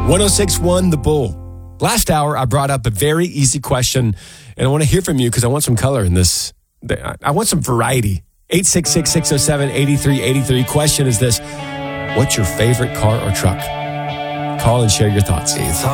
1061 The Bull. Last hour, I brought up a very easy question, and I want to hear from you because I want some color in this. I want some variety. 866-607-8383. Question is this: what's your favorite car or truck? Call and share your thoughts.